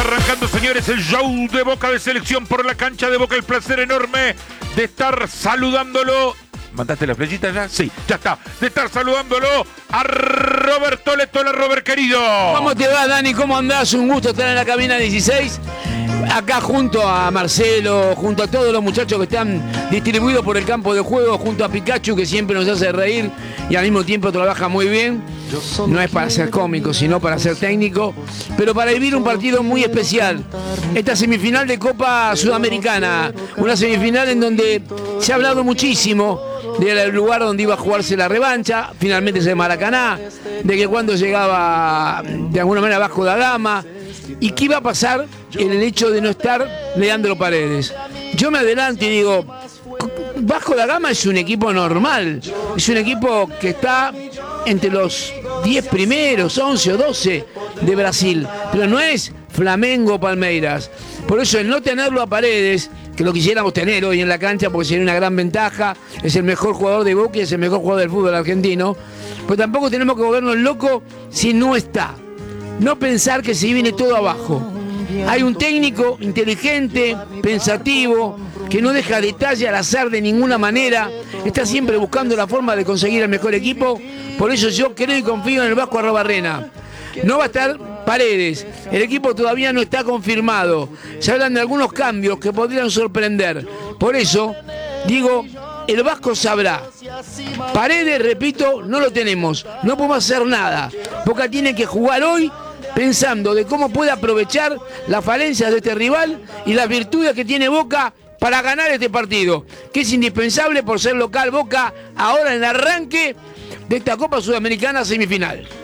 arrancando, señores, el show de Boca de selección por la cancha de Boca. El placer enorme de estar saludándolo. ¿Mandaste la flechita ya? Sí, ya está. De estar saludándolo a Roberto Letola. Robert, querido. ¿Cómo te va, Dani? ¿Cómo andás? Un gusto estar en la cabina 16. Acá junto a Marcelo, junto a todos los muchachos que están distribuidos por el campo de juego, junto a Pikachu, que siempre nos hace reír y al mismo tiempo trabaja muy bien. No es para ser cómico, sino para ser técnico, pero para vivir un partido muy especial. Esta semifinal de Copa Sudamericana, una semifinal en donde se ha hablado muchísimo del lugar donde iba a jugarse la revancha, finalmente es el Maracaná, de que cuando llegaba de alguna manera Vasco da Gama, y qué iba a pasar en el hecho de no estar Leandro Paredes. Yo me adelanto y digo, Vasco da Gama es un equipo normal, es un equipo que está entre los 10 primeros, 11 o 12 de Brasil, pero no es Flamengo o Palmeiras. Por eso el no tenerlo a Paredes, que lo quisiéramos tener hoy en la cancha porque sería una gran ventaja, es el mejor jugador de Boca y es el mejor jugador del fútbol argentino, pues tampoco tenemos que volvernos locos si no está. No pensar que se viene todo abajo. Hay un técnico inteligente, pensativo, que no deja detalle al azar de ninguna manera, está siempre buscando la forma de conseguir el mejor equipo. Por eso yo creo y confío en el Vasco Arrobarrena. No va a estar Paredes, el equipo todavía no está confirmado, se hablan de algunos cambios que podrían sorprender. Por eso digo, el Vasco sabrá. Paredes, repito, no lo tenemos, no podemos hacer nada. Boca tiene que jugar hoy pensando de cómo puede aprovechar las falencias de este rival y las virtudes que tiene Boca para ganar este partido, que es indispensable por ser local Boca ahora en el arranque de esta Copa Sudamericana semifinal.